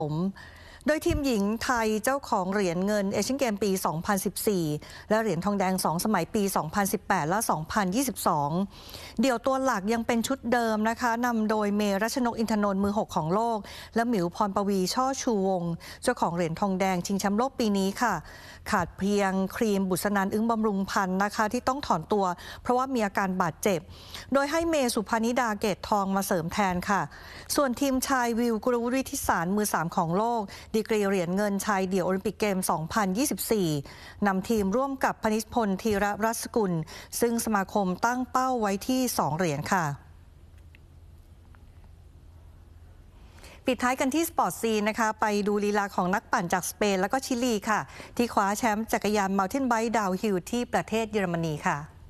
โดยทีมหญิงไทยเจ้าของเหรียญเงินเอเชียนเกมปี 2014 และเหรียญทองแดง 2 สมัยปี 2018 และ 2022 เดี่ยวตัวหลักยังเป็นชุดเดิมนะคะนำโดยเมรัชนกอินทนนท์มือ 6 ของโลกและหมิวพรปวีช่อชูวงศ์เจ้าของเหรียญทองแดงชิงแชมป์โลกปีนี้ค่ะขาดเพียงครีมบุษนันท์อึ้งบำรุงพันธ์นะคะที่ต้องถอนตัวเพราะว่ามีอาการบาดเจ็บโดยให้เมสุภานิดาเกตทองมาเสริมแทนค่ะส่วนทีมชายวิวกุลวุฒิสารมือ 3 ของโลกดีกรีเหรียญเงินชายเดี่ยวโอลิมปิกเกม 2024 นำทีมร่วมกับพนิชพลธีรรัศกุลซึ่งสมาคมตั้งเป้าไว้ที่ 2 เหรียญค่ะปิดท้ายกันที่สปอร์ตซีนนะคะไปดูลีลาของนักปั่นจากสเปนและก็ชิลีค่ะที่คว้าแชมป์จักรยานมัลเทนไบค์ดาวน์ฮิลที่ประเทศเยอรมนีค่ะ